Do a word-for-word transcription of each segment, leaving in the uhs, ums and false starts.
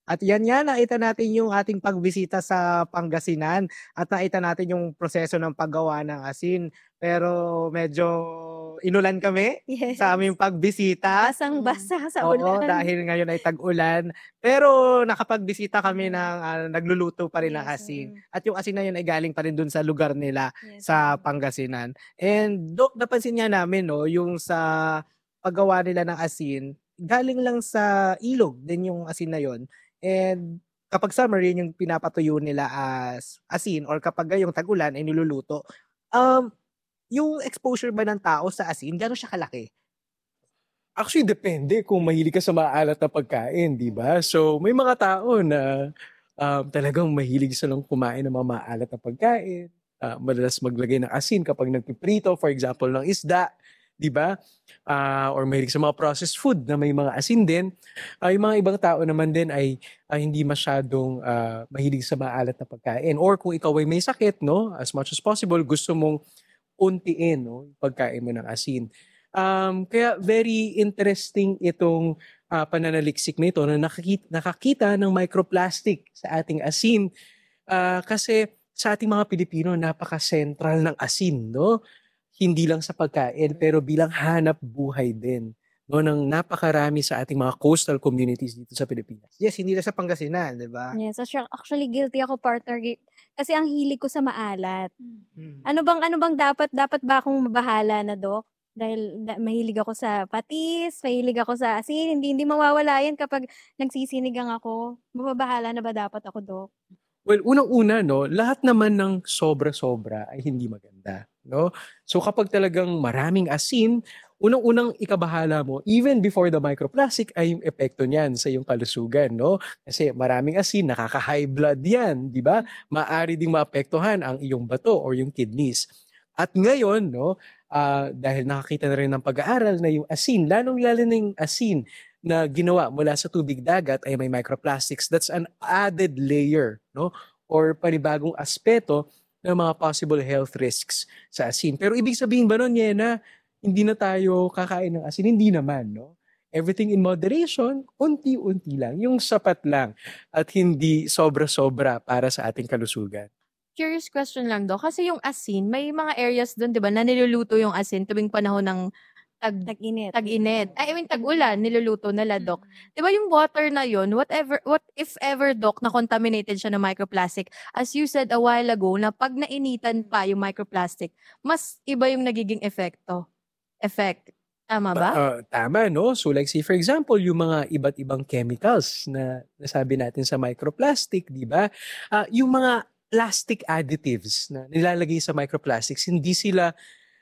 At yan nga, nakita natin yung ating pagbisita sa Pangasinan at nakita natin yung proseso ng paggawa ng asin. Pero medyo inulan kami Yes. sa aming pagbisita. Basang-basa sa Oo, ulan. dahil ngayon ay tag-ulan. Pero nakapagbisita kami Mm. ng ah, nagluluto pa rin ng Yes, asin. mm. At yung asin na yun ay galing pa rin dun sa lugar nila Yes, sa mm. Pangasinan. And Dok, napansin nga namin 'no, yung sa paggawa nila ng asin, galing lang sa ilog din yung asin na yun. And kapag summer, yun yung pinapatuyo nila as asin or kapag ngayong tag-ulan ay niluluto. Um, yung exposure ba ng tao sa asin, gaano siya kalaki? Actually, depende kung mahilig ka sa maalat na pagkain, di ba? So, may mga tao na um, talagang mahilig silang kumain ng mga maalat na pagkain. Ah, madalas maglagay ng asin kapag nagpiprito, for example, ng isda, di ba? Ah, or mahilig sa mga processed food na may mga asin din. Ah, yung mga ibang tao naman din ay ah, hindi masyadong ah, mahilig sa maalat na pagkain. Or kung ikaw ay may sakit, no, as much as possible, gusto mong untiin, no, yung pagkain mo ng asin. Um, kaya very interesting itong ah, pananaliksik nito na nakakita, nakakita ng microplastic sa ating asin. Ah, kasi sa ating mga Pilipino, napaka-central ng asin, no? Hindi lang sa pagkain, pero bilang hanap buhay din, no, ng napakarami sa ating mga coastal communities dito sa Pilipinas. Yes, hindi lang sa Pangasinan, di ba? Yes, actu- actually guilty ako, partner. Gi- Kasi ang hilig ko sa maalat. Hmm. Ano bang ano bang dapat dapat ba akong mabahala na, Dok? Dahil da- mahilig ako sa patis, mahilig ako sa asin, hindi hindi mawawala yan kapag nagsisinigang ako. Mababahala na ba dapat ako, Dok? Well, unang-una, no, lahat naman ng sobra-sobra ay hindi maganda, no? So kapag talagang maraming asin, unang-unang ikabahala mo, even before the microplastic, ay yung epekto niyan sa iyong kalusugan, no? Kasi maraming asin, nakaka-high blood yan, di ba? Maaari ding maapektuhan ang iyong bato or yung kidneys. At ngayon, no, ah, dahil nakakita na rin ng pag-aaral na yung asin, lalong-lalo na yung asin na ginawa mula sa tubig dagat ay may microplastics. That's an added layer, no? Or panibagong aspeto ng mga possible health risks sa asin. Pero ibig sabihin ba nun, Yena, hindi na tayo kakain ng asin? Hindi naman, no? Everything in moderation, unti-unti lang, yung sapat lang at hindi sobra-sobra para sa ating kalusugan. Curious question lang, Dok. Kasi yung asin, may mga areas doon, di ba, na niluluto yung asin tuwing panahon ng tag, Tag-init. tag-init. Ay, I mean, tag-ulan, niluluto nila, Dok. Di ba yung water na yun, whatever, what if ever, Dok, na contaminated siya ng microplastic, as you said a while ago, na pag nainitan pa yung microplastic, mas iba yung nagiging epekto. Effect. Tama ba? Ah, tama, no? So like say for example, yung mga iba't ibang chemicals na nasabi natin sa microplastic, di ba? Ah, yung mga plastic additives na nilalagay sa microplastics, hindi sila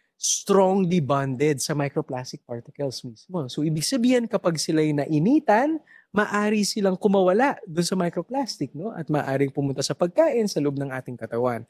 strongly bonded sa microplastic particles mismo. So ibig sabihin kapag sila'y nainitan, maari silang kumawala doon sa microplastic, no? At maaring pumunta sa pagkain sa loob ng ating katawan.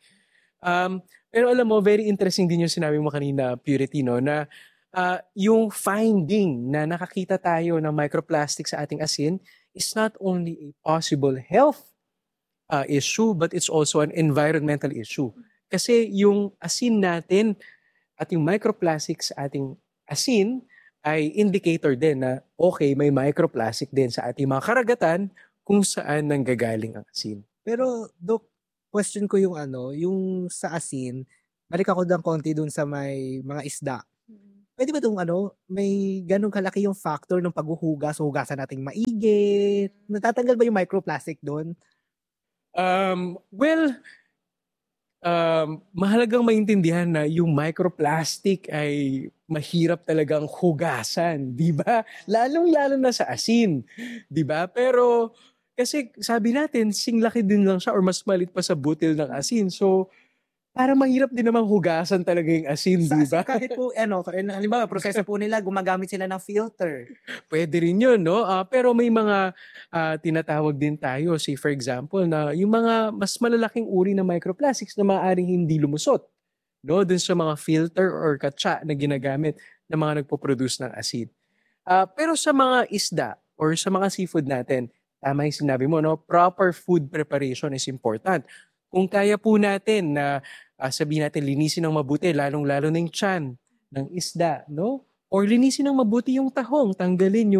Um, pero alam mo, very interesting din yung sinabi mo kanina, Purity, no? Na ah, yung finding na nakakita tayo ng microplastic sa ating asin is not only a possible health uh, issue, but it's also an environmental issue. Kasi yung asin natin at yung microplastics sa ating asin ay indicator din na okay, may microplastic din sa ating mga karagatan kung saan nanggagaling ang asin. Pero Dok, question ko yung ano, yung sa asin, balik ako ng konti dun sa may mga isda. Pwede ba itong ano, may ganun kalaki yung factor ng paghuhugas, hugasan nating maigi? Natatanggal ba yung microplastic doon? Um, well, um, mahalagang maintindihan na yung microplastic ay mahirap talagang hugasan, di ba? Lalong-lalo na sa asin, di ba? Pero kasi sabi natin, singlaki din lang siya or mas malit pa sa butil ng asin. So, para mahirap din namang hugasan talaga yung asin, Sa di asin ba? kahit po, ano, halimbawa, proseso po nila, gumagamit sila ng filter. Pwede rin yun, no? Ah, pero may mga ah, tinatawag din tayo, say for example, na yung mga mas malalaking uri ng microplastics na maaaring hindi lumusot, no? Dun sa mga filter or katsa na ginagamit ng mga nagpo-produce ng asin. Ah, pero sa mga isda or sa mga seafood natin, tama yung sinabi mo, no? Proper food preparation is important. Kung kaya po natin na ah, sabihin natin linisin ng mabuti, lalong-lalo na yung tiyan ng isda, no? Or linisin ng mabuti yung tahong, tanggalin yung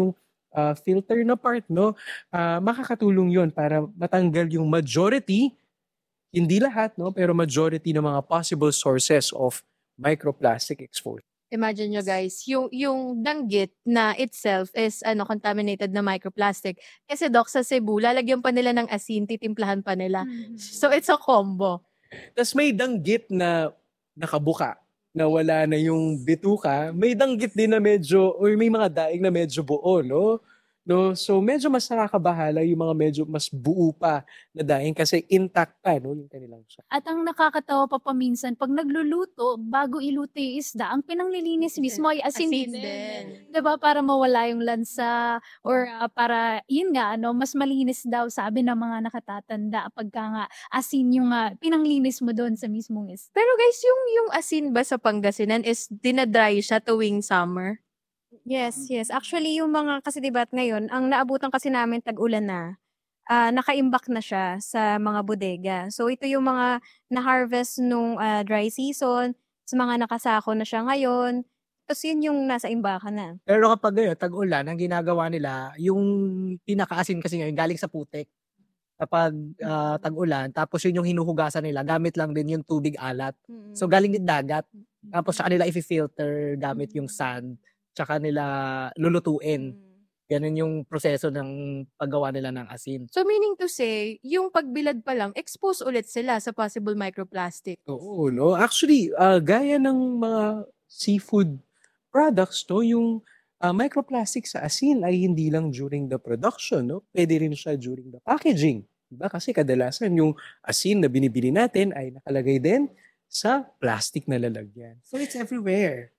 ah, filter na part, no? Ah, makakatulong yon para matanggal yung majority, hindi lahat, no? Pero majority ng mga possible sources of microplastic exposure. Imagine nyo guys, yung, yung danggit na itself is ano contaminated na microplastic. Kasi Doc, sa Cebu, lalagyan pa nila ng asin, titimplahan pa nila. Mhm. So it's a combo. Tapos may danggit na nakabuka, na wala na yung bituka. May danggit din na medyo, or may mga daing na medyo buo, no? No? So medyo mas nakakabahala yung mga medyo mas buo pa na daing kasi intact pa, no? Yung kanilang siya. At ang nakakatawa pa paminsan, pag nagluluto, bago iluto yung isda, ang pinanglilinis mismo ay asin, Asin din. din. Diba? Para mawala yung lansa or ah, para, yun nga, ano, mas malinis daw, sabi ng mga nakatatanda, pagka nga asin yung ah, pinanglinis mo doon sa mismong isda. Pero guys, yung, yung asin ba sa Pangasinan is dinadry siya tuwing summer? Yes, yes. Actually, yung mga, kasi diba at ngayon, ang naabutan kasi namin tag-ulan na, ah, naka-imbak na siya sa mga bodega. So, ito yung mga na-harvest nung ah, dry season, sa mga nakasako na siya ngayon. Tapos yun yung nasa imbakan na. Pero kapag ngayon, tag-ulan, ang ginagawa nila, yung pinakaasin kasi ngayon, galing sa putik. Kapag ah, tag-ulan, tapos yun yung hinuhugasan nila, gamit lang din yung tubig alat. So, galing din dagat. Tapos sa kanila i-filter gamit yung sand. Tsaka nila lulutuin. Ganun yung proseso ng paggawa nila ng asin. So meaning to say, yung pagbilad pa lang, expose ulit sila sa possible microplastic. Oo, no? Actually, ah, gaya ng mga seafood products, no? Yung ah, microplastic sa asin ay hindi lang during the production, no? Pwede rin siya during the packaging. Diba? Kasi kadalasan yung asin na binibili natin ay nakalagay din sa plastic na lalagyan. So, it's everywhere.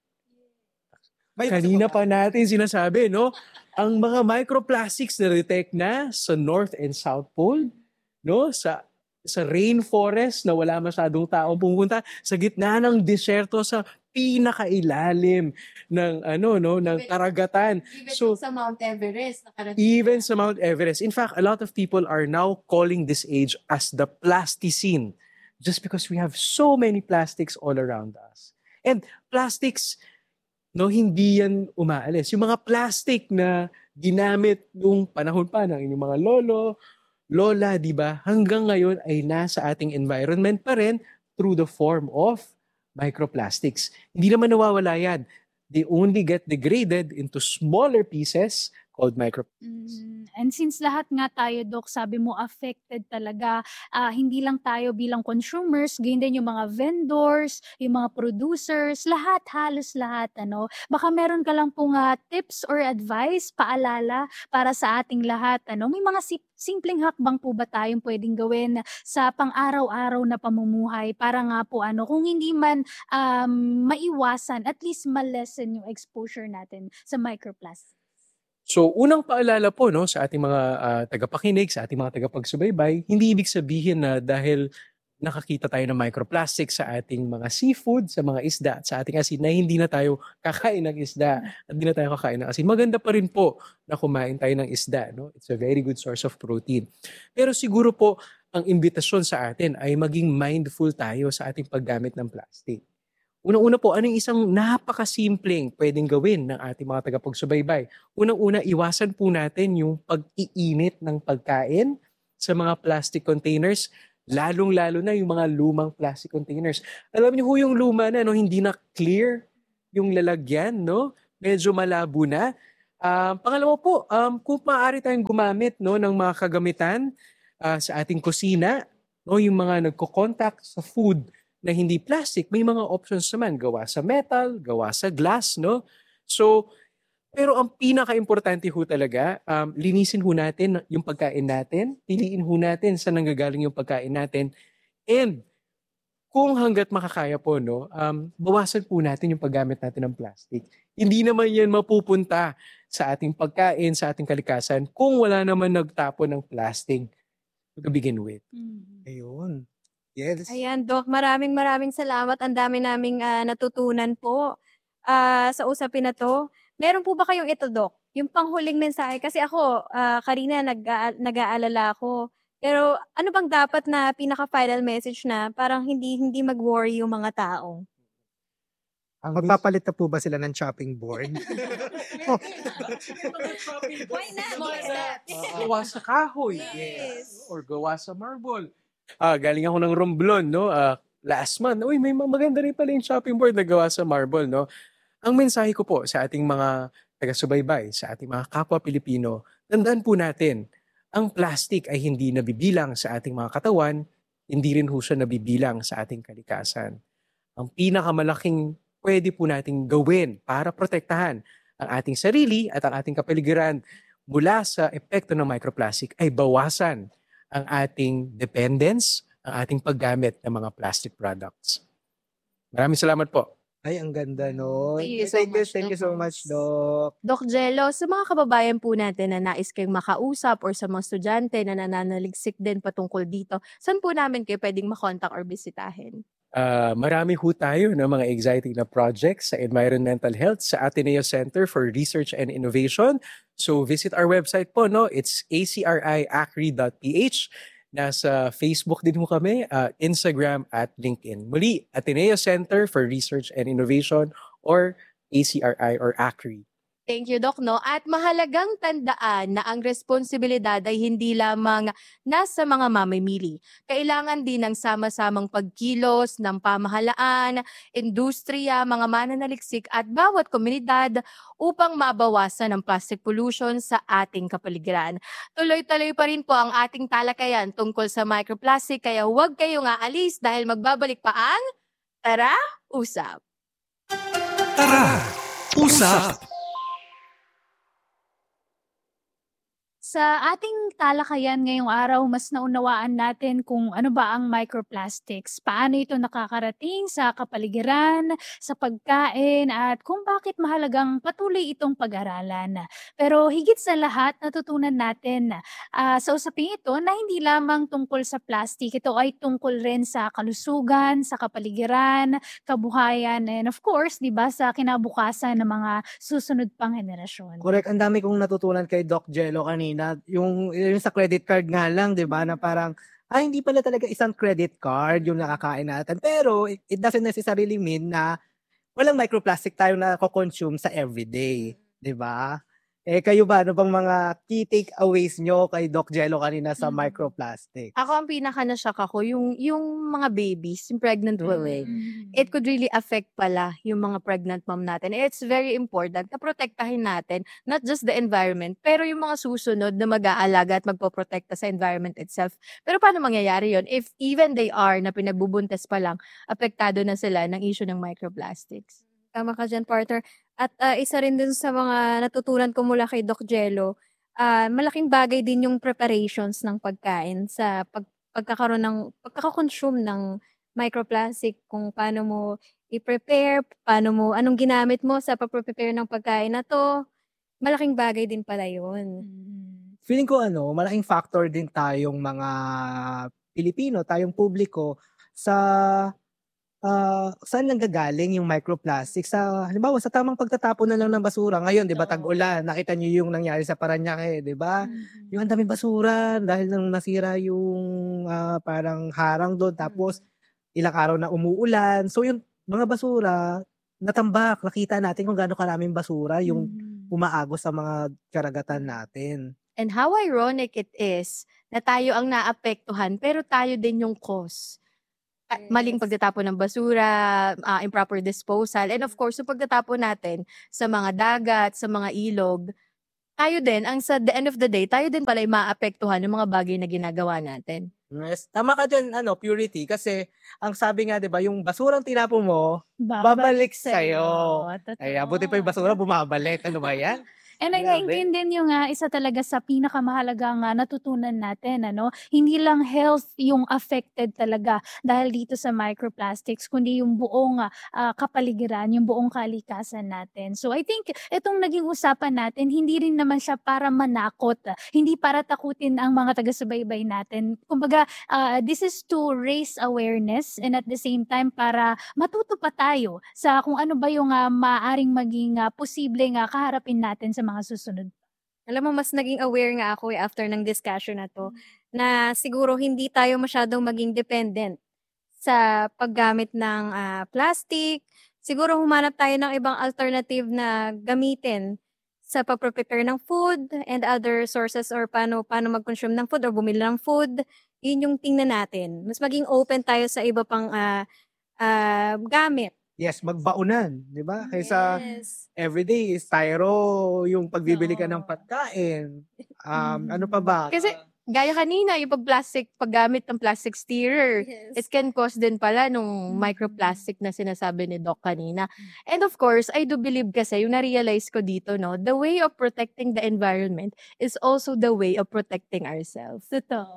May Kanina pa natin sinasabi, no? Ang mga microplastics na detect na sa North and South Pole, no? Sa sa rainforest na wala masyadong tao pumunta, sa gitna ng disyerto, sa pinakailalim ng ano, no, ng karagatan. Even So, sa Mount Everest. nakarating even na. sa Mount Everest. In fact, a lot of people are now calling this age as the Plasticine, just because we have so many plastics all around us. And plastics, no, hindi yan umaalis. Yung mga plastic na ginamit nung panahon pa ng inyong mga lolo, lola, di ba, hanggang ngayon ay nasa ating environment pa rin through the form of microplastics. Hindi naman nawawala yan. They only get degraded into smaller pieces called microplastics. Mm, and since lahat nga tayo, Doc, sabi mo affected talaga, ah, hindi lang tayo bilang consumers, ganyan din yung mga vendors, yung mga producers, lahat, halos lahat, ano. Baka meron ka lang pong ah, tips or advice, paalala para sa ating lahat, ano. May mga si- simpleng hakbang po ba tayong pwedeng gawin sa pang-araw-araw na pamumuhay para nga po, ano, kung hindi man um, maiwasan, at least ma-lessen yung exposure natin sa microplastics. So, unang paalala po, no, sa ating mga ah, tagapakinig, sa ating mga tagapagsubaybay, hindi ibig sabihin na dahil nakakita tayo ng microplastic sa ating mga seafood, sa mga isda, at sa ating asin, na hindi na tayo kakain ng isda at hindi na tayo kakain ng asin. Maganda pa rin po na kumain tayo ng isda. No? It's a very good source of protein. Pero siguro po, ang imbitasyon sa atin ay maging mindful tayo sa ating paggamit ng plastic. Unang-una po, anong isang napakasimpleng pwedeng gawin ng ating mga tagapagsubaybay? Unang-una, iwasan po natin yung pag-iinit ng pagkain sa mga plastic containers, lalong-lalo na yung mga lumang plastic containers. Alam niyo ho yung luma na, no, hindi na clear yung lalagyan, no? Medyo malabo na. Um, pangalawa po, um, kung maaari tayong gumamit, no, ng mga kagamitan uh, sa ating kusina, no, yung mga nagko-contact sa food na hindi plastic, may mga options naman, gawa sa metal, gawa sa glass, no? So, pero ang pinaka-importante ho talaga, um, linisin ho natin yung pagkain natin, piliin ho natin saan nanggagaling yung pagkain natin, and kung hanggat makakaya po, no, um, bawasan po natin yung paggamit natin ng plastic. Hindi naman yan mapupunta sa ating pagkain, sa ating kalikasan, kung wala naman nagtapon ng plastic to begin with. Mm. Ayun. Yes. Ayan, Doc, maraming maraming salamat. Ang dami naming ah, natutunan po ah, sa usapin na to. Meron po ba kayong ito, Doc? Yung panghuling mensahe. Kasi ako, ah, kanina nag nag-aalala ako. Pero ano bang dapat na pinaka-final message na parang hindi hindi mag-worry yung mga tao? Ang Magpapalit na po ba sila ng chopping board? Why not? Small steps. gawa sa kahoy. Yes. Or gawa sa marble. Ah, galing ako ng Romblon, no? Ah, last month. Uy, may ma- maganda rin pala yung chopping board na gawa sa marble, no? Ang mensahe ko po sa ating mga taga-subaybay, sa ating mga kapwa Pilipino, tandaan po natin, ang plastic ay hindi nabibilang sa ating mga katawan, hindi rin ho siya nabibilang sa ating kalikasan. Ang pinakamalaking pwede po nating gawin para protektahan ang ating sarili at ang ating kapaligiran mula sa epekto ng microplastic ay bawasan ang ating dependence, ang ating paggamit ng mga plastic products. Maraming salamat po. Ay, ang ganda nun. Thank you Ay, so thank you, much, thank you Doc so Hans. much, Doc. Doc Jello, sa mga kababayan po natin na nais kayong makausap or sa mga estudyante na nananaliksik din patungkol dito, saan po namin kayo pwedeng makontak or bisitahin? Ah, marami ho tayo ng mga exciting na projects sa environmental health sa Ateneo Center for Research and Innovation. So visit our website po, no? It's a c r i acri dot p h. Nasa Facebook din ho kami, ah, Instagram at LinkedIn. Muli, Ateneo Center for Research and Innovation or A C R I or ACRI. Thank you, Doc, no? At mahalagang tandaan na ang responsibilidad ay hindi lamang nasa mga mamimili. Kailangan din ng sama-samang pagkilos ng pamahalaan, industriya, mga mananaliksik at bawat komunidad upang mabawasan ang plastic pollution sa ating kapaligiran. Tuloy-tuloy pa rin po ang ating talakayan tungkol sa microplastic kaya huwag kayong aalis dahil magbabalik pa ang Tara, Usap! Tara, usap! Sa ating talakayan ngayong araw, mas naunawaan natin kung ano ba ang microplastics, paano ito nakakarating sa kapaligiran, sa pagkain, at kung bakit mahalagang patuloy itong pag-aralan. Pero higit sa lahat, natutunan natin ah, sa usaping ito na hindi lamang tungkol sa plastic, ito ay tungkol rin sa kalusugan, sa kapaligiran, kabuhayan, and of course, di ba, sa kinabukasan ng mga susunod pang henerasyon. Correct. Ang dami kong natutunan kay Doc Jello kanina. Yung, yung sa credit card nga lang, di ba, na parang, ay, hindi pala talaga isang credit card yung nakakain natin. Pero, it, it doesn't necessarily mean na walang microplastic tayo na consume sa everyday. Di ba? Eh, kayo ba, ano bang mga key takeaways nyo kay Doc Jello kanina sa Mm. microplastic? Ako ang pinaka na-shock ako, yung, yung mga babies, yung pregnant women. Mm. It could really affect pala yung mga pregnant mom natin. It's very important na protektahin natin, not just the environment, pero yung mga susunod na mag-aalaga at magpoprotekta sa environment itself. Pero paano mangyayari yon if even they are na pinagbubuntes pa lang, apektado na sila ng issue ng microplastics? Tama ka dyan, partner. At ah, isa rin din sa mga natutunan ko mula kay Doc Jello, ah, malaking bagay din yung preparations ng pagkain sa pag, pagkakaroon ng, pagkakakonsume ng microplastic, kung paano mo i-prepare, paano mo, anong ginamit mo sa pag-prepare ng pagkain na to. Malaking bagay din pala yun. Mm. Feeling ko ano, malaking factor din tayong mga Pilipino, tayong publiko sa ah, saan nanggagaling yung microplastic sa halimbawa sa tamang pagtatapon na lang ng basura. Ngayon, 'di ba, Oo. tag-ulan, nakita niyo yung nangyari sa Parañaque, 'di ba? Mm. Yung ang daming basura dahil nang nasira yung ah, parang harang doon tapos ilang araw na umuulan. So yung mga basura natambak, nakita natin kung gaano karaming basura yung Mm. umaagos sa mga karagatan natin. And how ironic it is na tayo ang naapektuhan, pero tayo din yung cause. Ah, Maling Yes. pagtatapon ng basura, ah, improper disposal, and of course, yung pagtatapon natin sa mga dagat, sa mga ilog, tayo din, ang sa the end of the day, tayo din pala yung maapektuhan ng mga bagay na ginagawa natin. Yes, tama ka dyan, ano, purity. Kasi ang sabi nga, 'di ba, yung basurang tinapon mo, babalik sa'yo. Totoo. Ay, buti pa yung basura bumabalik. Ano ba yan? And I Grabe. think yun din yung ah, isa talaga sa pinakamahalagang ah, natutunan natin, ano? Hindi lang health yung affected talaga dahil dito sa microplastics, kundi yung buong ah, ah, kapaligiran, yung buong kalikasan natin. So I think itong naging usapan natin, hindi rin naman siya para manakot, ah, hindi para takutin ang mga taga-subaybay natin. Kumbaga, ah, this is to raise awareness and at the same time para matuto pa tayo sa kung ano ba yung ah, maaring maging ah, posibleng ah, kaharapin natin sa mga susunod. Alam mo, mas naging aware nga ako eh, after ng discussion na to, na siguro hindi tayo masyadong maging dependent sa paggamit ng ah, plastic. siguro humanap tayo ng ibang alternative na gamitin sa pagpre-prepare ng food and other sources or paano paano mag-consume ng food or bumili ng food. Yun yung tingnan natin. Mas maging open tayo sa iba pang ah, ah, gamit. Yes, magbaunan, di ba? Kaysa Yes. everyday is styro yung pagbibili ka ng Oo. pagkain. Um, ano pa ba? Kasi, gaya kanina, yung pag-plastic, paggamit ng plastic stirrer, it Yes. can cause din pala nung Mm. microplastic na sinasabi ni Doc kanina. And of course, I do believe kasi, yung na-realize ko dito, no, the way of protecting the environment is also the way of protecting ourselves.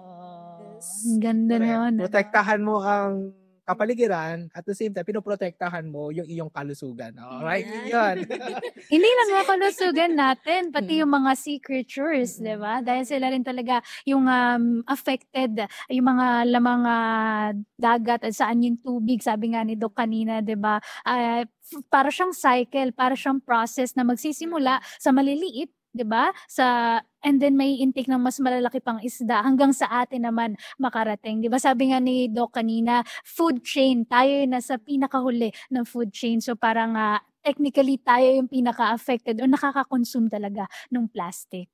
Totoo. Yes. Ang ganda Correct. nun. ano? Protektahan mo ang kapaligiran at the same time, pinoprotektahan mo yung iyong kalusugan. Alright? Yan. Yun. Hindi lang mga kalusugan natin, pati Mm. yung mga sea creatures, di ba? Dahil sila rin talaga yung um, affected, yung mga lamang ah, dagat at saan yung tubig, sabi nga ni Doc kanina, di ba? Ah, f- para siyang cycle, para siyang process na magsisimula sa maliliit, di ba? Sa and then may intake ng mas malalaki pang isda hanggang sa atin naman makarating. Di ba? Sabi nga ni Doc kanina, food chain, tayo yung nasa pinakahuli ng food chain. So parang ah, technically tayo yung pinaka-affected o nakaka-consume talaga ng plastic.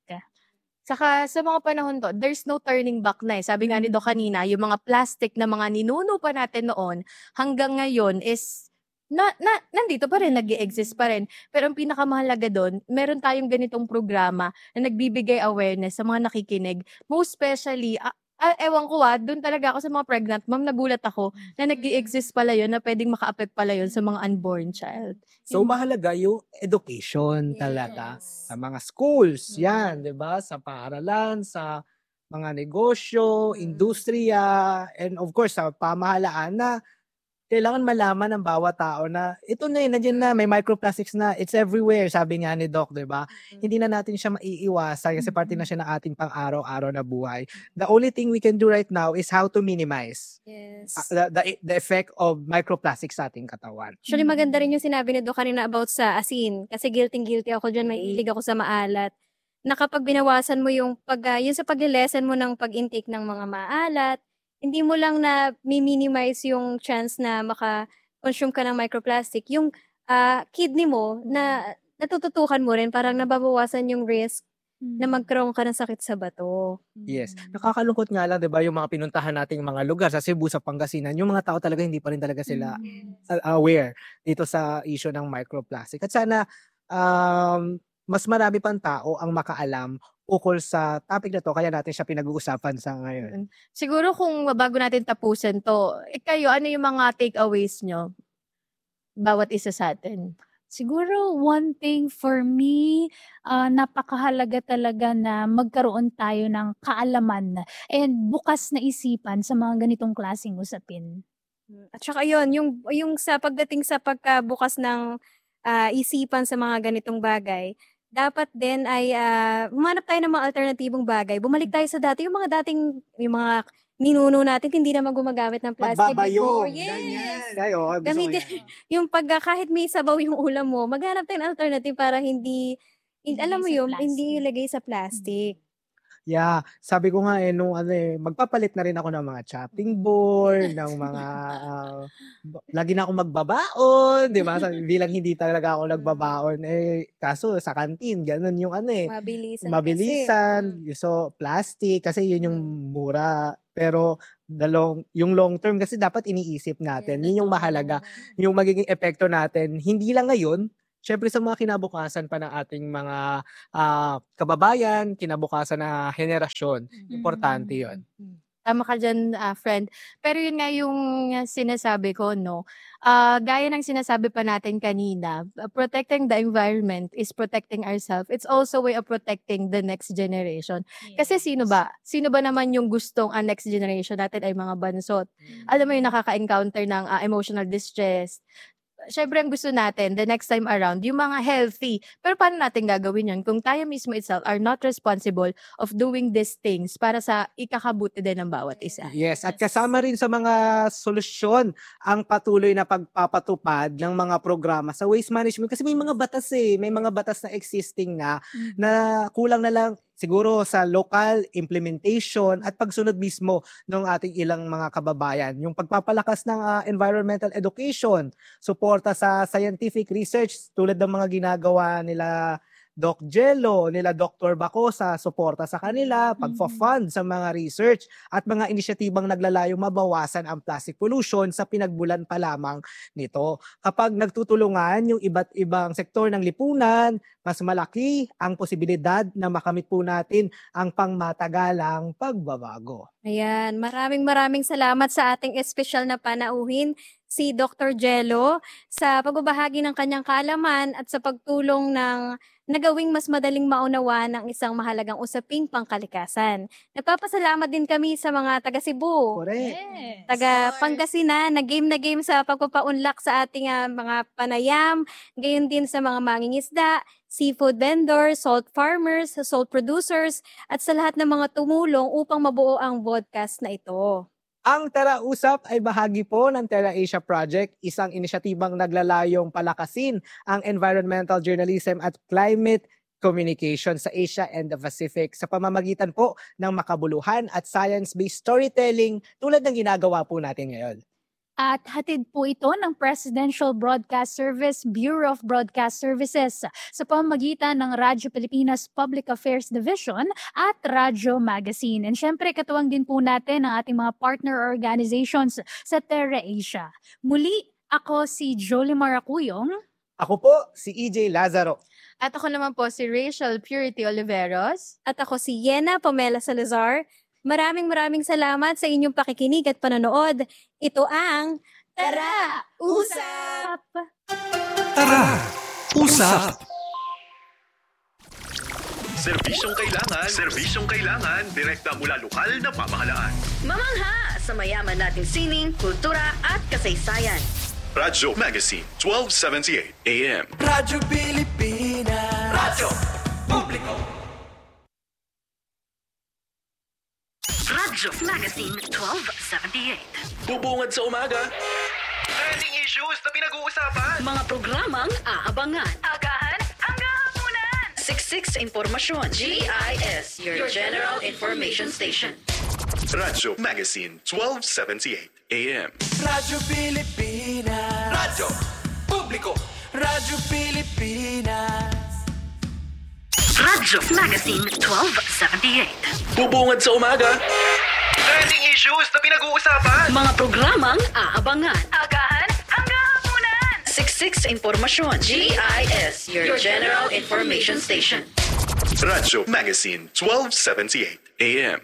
Saka sa mga panahon to, there's no turning back na eh. Sabi nga ni Doc kanina, yung mga plastic na mga ninuno pa natin noon, hanggang ngayon is na, na nandito pa rin, nag-exist pa rin. Pero ang pinakamahalaga doon, meron tayong ganitong programa na nagbibigay awareness sa mga nakikinig. Most especially, ah, ah, ewan ko ah, doon talaga ako sa mga pregnant mom, nagulat ako na nag-exist pala yun, na pwedeng maka-affect pala yun sa mga unborn child. So, mahalaga yung education talaga. Yes. Sa mga schools, Mm. yan, di ba? Sa paaralan, sa mga negosyo, Mm. industriya, and of course, sa pamahalaan na kailangan malaman ng bawat tao na ito na yun, nandiyan na, may microplastics na, it's everywhere, sabi nga ni Doc, di ba? Hindi na natin siya maiiwasan kasi parte na siya ng ating pang-araw-araw na buhay. The only thing we can do right now is how to minimize Yes. uh, the, the, the effect of microplastics sa ating katawan. Actually, maganda rin yung sinabi ni Doc kanina about sa asin. Kasi guilty-guilty ako dyan, may hilig ako sa maalat. Na kapag binawasan mo yung pag, ah, yun sa pag-lesson mo ng pag-intake ng mga maalat, hindi mo lang na minimize yung chance na maka-consume ka ng microplastic. Yung ah, kidney mo, na natututukan mo rin, parang nababawasan yung risk na magkaroon ka ng sakit sa bato. Yes. Nakakalungkot nga lang, 'di ba, yung mga pinuntahan nating mga lugar sa Cebu, sa Pangasinan, yung mga tao talaga hindi pa rin talaga sila uh, aware dito sa issue ng microplastic. At sana um, mas marami pang tao ang makaalam ukol sa topic na to, kaya natin siya pinag-uusapan sa ngayon. Siguro kung bago natin tapusin to, eh kayo, ano yung mga takeaways nyo? Bawat isa sa atin. Siguro one thing for me, ah, napakahalaga talaga na magkaroon tayo ng kaalaman and bukas na isipan sa mga ganitong klaseng usapin. At saka yun, yung, yung sa pagdating sa pagkabukas ng ah, isipan sa mga ganitong bagay, dapat din ay ah, humanap tayo ng mga alternatibong bagay. Bumalik tayo sa dati, yung mga dating, yung mga ninuno natin, hindi naman gumagamit ng plastic before. Magbabayong. Yes! Ganyan. Ayo, gusto ko Gamitin, yan. yung pag kahit may sabaw yung ulam mo, maghanap tayo ng alternative para hindi, hin- Ilagay alam mo sa yun, plastic. hindi ilagay sa plastic. Yeah, sabi ko nga eh, nung ano eh, magpapalit na rin ako ng mga chopping board, ng mga, ah, ba- lagi na ako magbabaon, di ba? Sabi- Bilang hindi talaga ako nagbabaon, eh, kaso sa kantin, ganun yung ano eh, Mabilisan mabilisan, so plastic, kasi yun yung mura, pero the long, yung long term kasi dapat iniisip natin, yun yung mahalaga, yung magiging epekto natin, hindi lang ngayon, syempre sa mga kinabukasan pa ng ating mga ah, kababayan, kinabukasan na henerasyon, importante yun. Tama ka dyan, ah, friend. Pero yun nga yung ah, sinasabi ko, no? Ah, gaya ng sinasabi pa natin kanina, ah, protecting the environment is protecting ourselves. It's also way of protecting the next generation. Kasi sino ba? Sino ba naman yung gustong ang next generation natin ay mga bansot? Alam mo yung nakaka-encounter ng ah, emotional distress. Syempre ang gusto natin, the next time around, yung mga healthy. Pero paano natin gagawin yun kung tayo mismo itself are not responsible of doing these things para sa ikakabuti din ng bawat isa? Yes, at kasama rin sa mga solusyon ang patuloy na pagpapatupad ng mga programa sa waste management kasi may mga batas eh, may mga batas na existing na na kulang na lang siguro sa local implementation at pagsunod mismo ng ating ilang mga kababayan. Yung pagpapalakas ng uh, environmental education, suporta sa scientific research tulad ng mga ginagawa nila Doc Jello, nila Doctor Bacosa, suporta sa kanila, pagfa-fund sa mga research at mga inisyatibang naglalayong mabawasan ang plastic pollution sa pinagbulan pa lamang nito. Kapag nagtutulungan yung iba't ibang sektor ng lipunan, mas malaki ang posibilidad na makamit po natin ang pangmatagalang pagbabago. Ayan, maraming maraming salamat sa ating espesyal na panauhin, si Doctor Jello, sa pagbabahagi ng kanyang kaalaman at sa pagtulong ng nagawing mas madaling maunawa ng isang mahalagang usaping pangkalikasan. Nagpapasalamat din kami sa mga taga Cebu, Correct. Yes. taga Pangasinan, na game na game sa pagpapaunlak sa ating ah, mga panayam, gayon din sa mga mangingisda, seafood vendors, salt farmers, salt producers, at sa lahat ng mga tumulong upang mabuo ang podcast na ito. Ang Tara Usap ay bahagi po ng Tara Asia Project, isang inisyatibang naglalayong palakasin ang environmental journalism at climate communication sa Asia and the Pacific sa pamamagitan po ng makabuluhan at science-based storytelling tulad ng ginagawa po natin ngayon. At hatid po ito ng Presidential Broadcast Service Bureau of Broadcast Services sa pamamagitan ng Radyo Pilipinas Public Affairs Division at Radyo Magazine. And syempre, katuwang din po natin ang ating mga partner organizations sa Terra Asia. Muli, ako si Jolie Maracuyong. Ako po, si E J Lazaro. At ako naman po si Rachel Purity Oliveros. At ako si Yena Pamela Salazar. Maraming maraming salamat sa inyong pakikinig at panonood. Ito ang Tara Usap! Tara, usap! Serbisyong kailangan, serbisyong kailangan, direkta mula lokal na pamahalaan. Mamangha sa mayaman nating sining, kultura at kasaysayan. Radyo Magazine, twelve seventy-eight A M. Radyo Pilipinas. Radyo Publiko. Radyo Magazine twelve seventy-eight. Bubungad sa umaga. Trending issues na pinag-uusapan. Mga programang aabangan. Agahan hanggang hapunan. Siksik sa impormasyon. G I S, your general information station. Radyo Magazine, twelve seventy-eight A M. Radyo Pilipinas. Radyo Publiko. Radyo Pilipinas. Radyo Magazine twelve seventy-eight. Bubungad sa umaga. Trending issues na pinag-uusapan. Mga programang aabangan. Agahan hanggang hapunan. Siksik sa impormasyon. G I S, your general information station. Radyo Magazine, twelve seventy-eight A M.